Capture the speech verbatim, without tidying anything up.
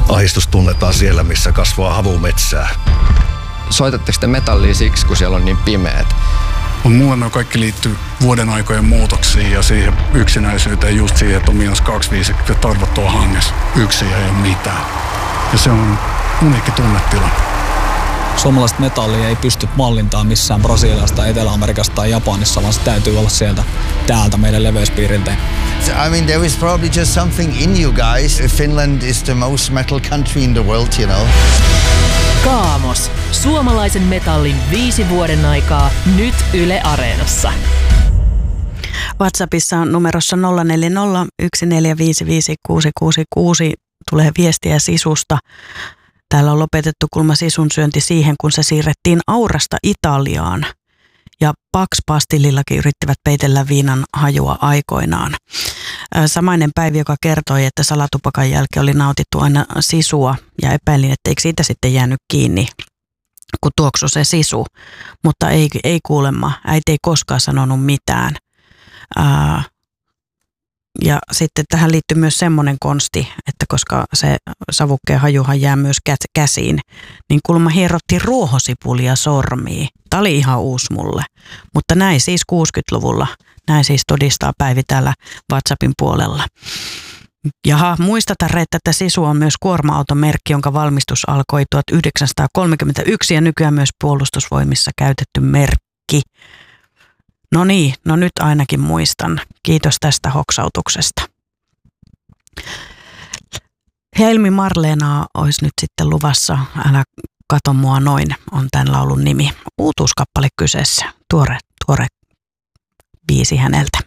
Ahdistus tunnetaan siellä, missä kasvaa havumetsää. Soitatteko te metallia siksi, kun siellä on niin pimeät? Mulle ne kaikki liittyy vuoden aikojen muutoksiin ja siihen yksinäisyyteen, just siihen, että on miinus kaksikymmentäviisi ja tarvottua hangessa. Yksin ei ole mitään. Ja se on uniikki tunnetila. Suomalaista metallia ei pysty mallintaan missään Brasiliasta, Etelä-Amerikasta tai Japanissa, vaan se täytyy olla sieltä täältä meidän leveyspiiriltä. I mean, there is probably just something in you guys. Finland is the most metal country in the world, you know. Kaamos. Suomalaisen metallin viisi vuoden aikaa nyt Yle Areenassa. WhatsAppissa on numerossa nolla neljä nolla yksi neljä viisi viisi kuusi kuusi kuusi tulee viestiä Sisusta. Täällä on lopetettu kulma sisun syönti siihen, kun se siirrettiin Aurasta Italiaan. Ja Pax Pastilillakin yrittivät peitellä viinan hajua aikoinaan. Samainen Päivi, joka kertoi, että salatupakan jälkeen oli nautittu aina sisua ja epäilin, että eikö siitä sitten jäänyt kiinni, kun tuoksui se sisu. Mutta ei, ei kuulemma, äiti ei koskaan sanonut mitään. Ää, ja sitten tähän liittyy myös semmoinen konsti, että koska se savukkeen hajuhan jää myös käsiin, niin kuulemma hierottiin ruohosipulia sormiin. Tämä oli ihan uusi mulle, mutta näin siis kuusikymmentäluvulla, näin siis todistaa Päivi täällä WhatsAppin puolella. Jaha, muistata Reetta, että sisu on myös kuorma-automerkki, jonka valmistus alkoi tuhatyhdeksänsataakolmekymmentäyksi ja nykyään myös puolustusvoimissa käytetty merkki. No niin, no nyt ainakin muistan. Kiitos tästä hoksautuksesta. Helmi Marleenaa olisi nyt sitten luvassa. Älä kato mua noin, on tämän laulun nimi. Uutuuskappale kyseessä. Tuore, tuore biisi häneltä.